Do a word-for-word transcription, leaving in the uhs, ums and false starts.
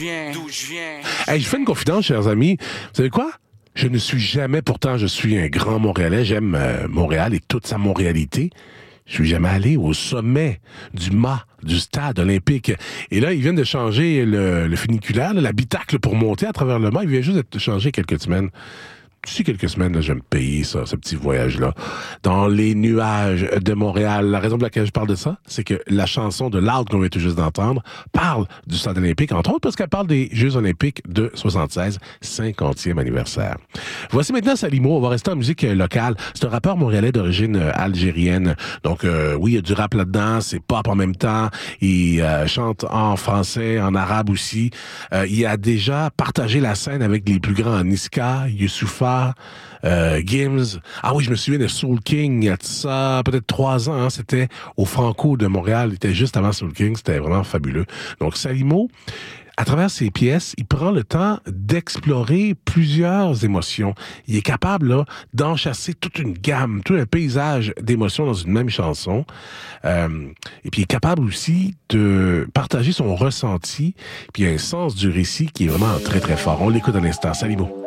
viens, d'où je viens. Hey, je fais une confidence, chers amis. Vous savez quoi? Je ne suis jamais, pourtant, je suis un grand Montréalais. J'aime euh, Montréal et toute sa Montréalité. Je suis jamais allé au sommet du mât du stade olympique. Et là, ils viennent de changer le, le funiculaire, là, l'habitacle pour monter à travers le mât. Il vient juste d'être changé quelques semaines. D'ici quelques semaines, là, je vais me payer ça, ce petit voyage-là, dans les nuages de Montréal. La raison pour laquelle je parle de ça, c'est que la chanson de Loud qu'on vient tout juste d'entendre parle du stade olympique, entre autres parce qu'elle parle des Jeux olympiques de soixante-seize, cinquantième anniversaire. Voici maintenant Salimo, on va rester en musique locale. C'est un rappeur montréalais d'origine algérienne. Donc euh, oui, il y a du rap là-dedans, c'est pop en même temps. Il euh, chante en français, en arabe aussi. Euh, il a déjà partagé la scène avec les plus grands, Niska, Youssoupha, Euh, Gims. Ah oui, je me souviens de Soul King il y a de ça peut-être trois ans. Hein, c'était au Franco de Montréal. Il était juste avant Soul King. C'était vraiment fabuleux. Donc, Salimo, à travers ses pièces, il prend le temps d'explorer plusieurs émotions. Il est capable là, d'enchasser toute une gamme, tout un paysage d'émotions dans une même chanson. Euh, et puis, il est capable aussi de partager son ressenti. Puis, il y a un sens du récit qui est vraiment très, très fort. On l'écoute un instant. Salimo.